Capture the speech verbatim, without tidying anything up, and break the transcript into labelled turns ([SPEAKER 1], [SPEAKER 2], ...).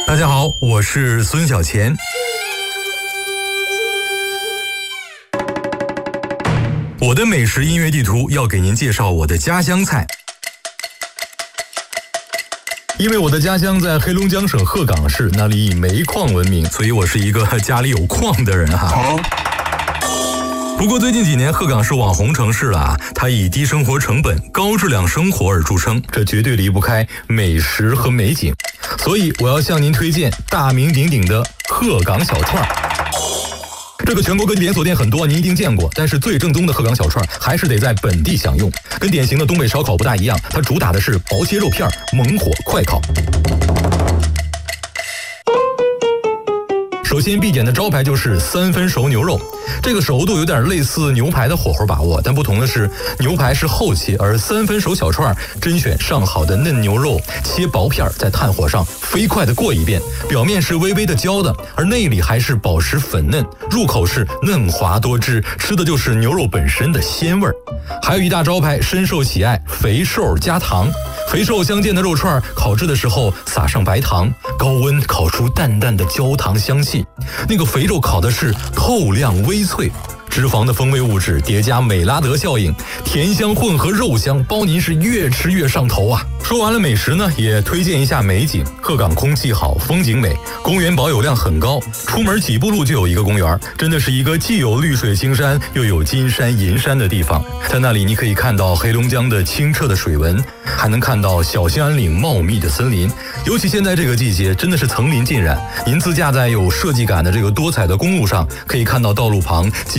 [SPEAKER 1] 大家好，我是孙小钱。我的美食音乐地图要给您介绍我的家乡菜。因为我的家乡在黑龙江省鹤岗市，那里以煤矿闻名，所以我是一个家里有矿的人哈、啊。不过最近几年鹤岗是网红城市了啊，它以低生活成本、高质量生活而著称，这绝对离不开美食和美景。所以我要向您推荐大名鼎鼎的鹤岗小串。这个全国各地连锁店很多，您一定见过，但是最正宗的鹤岗小串还是得在本地享用。跟典型的东北烧烤不大一样，它主打的是薄切肉片，猛火快烤。首先必点的招牌就是三分熟牛肉，这个熟度有点类似牛排的火候把握，但不同的是牛排是厚切，而三分熟小串甄选上好的嫩牛肉，切薄片，在炭火上飞快的过一遍，表面是微微的焦的，而内里还是宝石粉嫩，入口是嫩滑多汁，吃的就是牛肉本身的鲜味儿。还有一大招牌深受喜爱，肥瘦加糖。肥瘦相间的肉串烤制的时候撒上白糖，高温烤出淡淡的焦糖香气，那个肥肉烤的是透亮微脆，脂肪的风味物质叠加美拉德效应，甜香混合肉香，包您是越吃越上头啊！说完了美食呢，也推荐一下美景。鹤岗空气好，风景美，公园保有量很高，出门几步路就有一个公园，真的是一个既有绿水青山又有金山银山的地方。在那里你可以看到黑龙江的清澈的水纹，还能看到小兴安岭茂密的森林。尤其现在这个季节，真的是层林尽染。您自驾在有设计感的这个多彩的公路上，可以看到道路旁